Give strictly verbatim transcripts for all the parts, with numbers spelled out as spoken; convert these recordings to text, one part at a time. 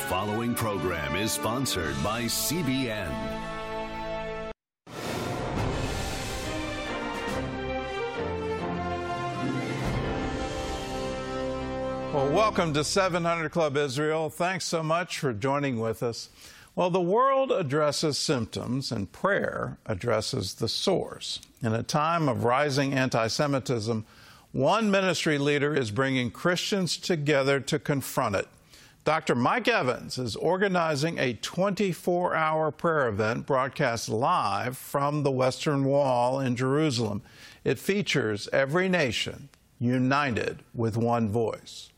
following program is sponsored by C B N. Well, welcome to seven hundred Club Israel. Thanks so much for joining with us. Well, the world addresses symptoms and prayer addresses the source. In a time of rising anti-Semitism, one ministry leader is bringing Christians together to confront it. Doctor Mike Evans is organizing a twenty-four hour prayer event broadcast live from the Western Wall in Jerusalem. It features every nation united with one voice.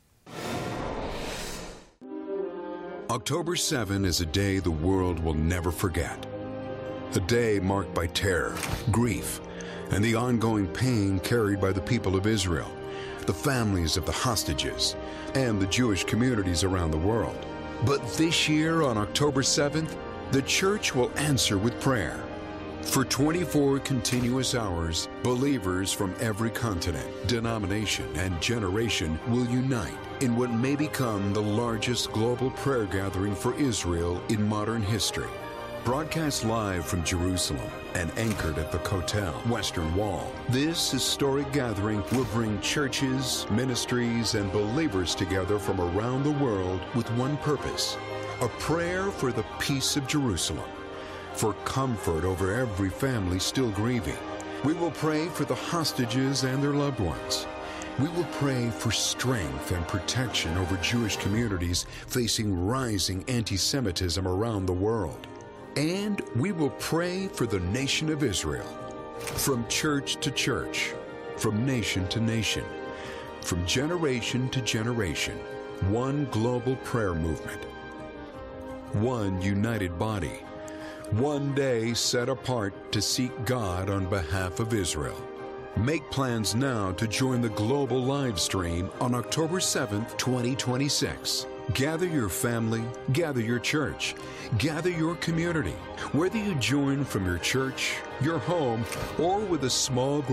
October seventh is a day the world will never forget. A day marked by terror, grief, and the ongoing pain carried by the people of Israel, the families of the hostages, and the Jewish communities around the world. But this year, on October seventh, the church will answer with prayer. For twenty-four continuous hours, believers from every continent, denomination, and generation will unite in what may become the largest global prayer gathering for Israel in modern history. Broadcast live from Jerusalem and anchored at the Kotel Western Wall, this historic gathering will bring churches, ministries, and believers together from around the world with one purpose: a prayer for the peace of Jerusalem, for comfort over every family still grieving. We will pray for the hostages and their loved ones. We will pray for strength and protection over Jewish communities facing rising anti-Semitism around the world. And we will pray for the nation of Israel, from church to church, from nation to nation, from generation to generation. One global prayer movement, one united body, one day set apart to seek God on behalf of Israel. Make plans now to join the global live stream on October seventh, twenty twenty-six. Gather your family, gather your church, gather your community. Whether you join from your church, your home, or with a small group